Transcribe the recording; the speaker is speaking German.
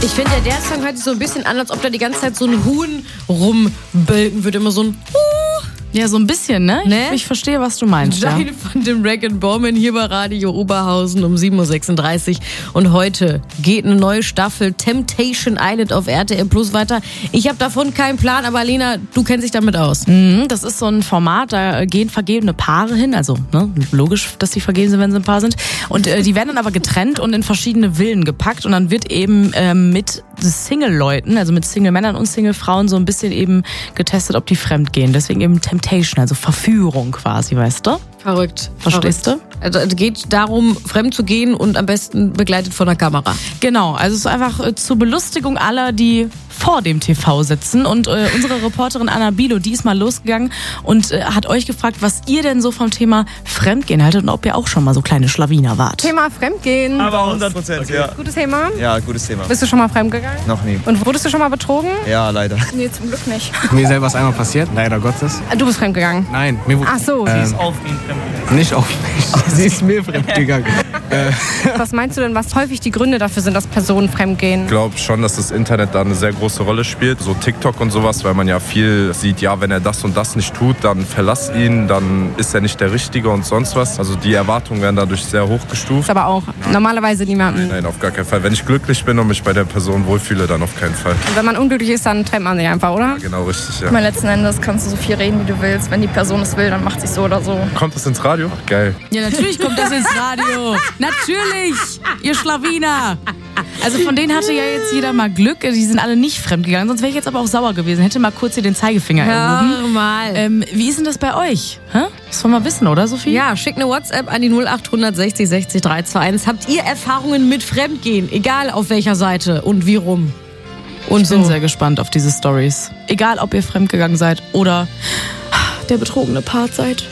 Ich finde, der Song hört sich so ein bisschen an, als ob da die ganze Zeit so ein Huhn rumbölken würde. Immer so ein Ja, so ein bisschen, ne? Ich verstehe, was du meinst. Jane von dem Rag & Bowman hier bei Radio Oberhausen um 7.36 Uhr. Und heute geht eine neue Staffel Temptation Island auf RTL Plus weiter. Ich habe davon keinen Plan, aber Lena, du kennst dich damit aus. Das ist so ein Format, da gehen vergebene Paare hin. Also logisch, dass die vergeben sind, wenn sie ein Paar sind. Und die werden dann aber getrennt und in verschiedene Villen gepackt. Und dann wird eben mit Single-Leuten, also mit Single-Männern und Single-Frauen so ein bisschen eben getestet, ob die fremd gehen. Deswegen eben Temptation, also Verführung quasi, weißt du? Verrückt. Verstehst du? Also es geht darum, fremd zu gehen und am besten begleitet von der Kamera. Genau, also es ist einfach zur Belustigung aller, die vor dem TV sitzen. Und unsere Reporterin Anna Bilo, die ist mal losgegangen und hat euch gefragt, was ihr denn so vom Thema Fremdgehen haltet und ob ihr auch schon mal so kleine Schlawiner wart. Thema Fremdgehen. Aber 100%, okay. Ja. Gutes Thema? Ja, gutes Thema. Bist du schon mal fremdgegangen? Noch nie. Und wurdest du schon mal betrogen? Ja, leider. Nee, zum Glück nicht. Mir selber ist einmal passiert, leider Gottes. Du bist fremdgegangen? Nein, mir wurde... Ach so. Sie ist auf ihn fremdgegangen. Nicht auf mich, sie ist mir fremdgegangen. Was meinst du denn, was häufig die Gründe dafür sind, dass Personen fremdgehen? Ich glaube schon, dass das Internet da eine sehr große Rolle spielt. So TikTok und sowas, weil man ja viel sieht, ja, wenn er das und das nicht tut, dann verlass ihn, dann ist er nicht der Richtige und sonst was. Also die Erwartungen werden dadurch sehr hochgestuft. Aber auch normalerweise niemanden. Nein, auf gar keinen Fall. Wenn ich glücklich bin und mich bei der Person wohlfühle, dann auf keinen Fall. Und wenn man unglücklich ist, dann trennt man sich einfach, oder? Ja, genau, richtig, ja. Ich meine, letzten Endes kannst du so viel reden, wie du willst. Wenn die Person es will, dann macht sie es so oder so. Kommt das ins Radio? Ach, geil. Ja, natürlich kommt das ins Radio. Natürlich, ihr Schlawiner. Also von denen hatte ja jetzt jeder mal Glück. Die sind alle nicht fremdgegangen. Sonst wäre ich jetzt aber auch sauer gewesen. Hätte mal kurz hier den Zeigefinger erhoben. Mal. Wie ist denn das bei euch? Das wollen wir wissen, oder Sophie? Ja, schickt eine WhatsApp an die 0800 60 60 321. Habt ihr Erfahrungen mit Fremdgehen? Egal auf welcher Seite und wie rum. Und ich bin sehr gespannt auf diese Stories. Egal, ob ihr fremdgegangen seid oder der betrogene Part seid.